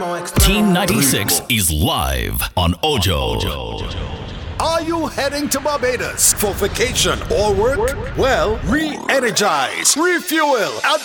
Team 96 is live on Ojo. Are you heading to Barbados for vacation or work? Well, re-energize, refuel, and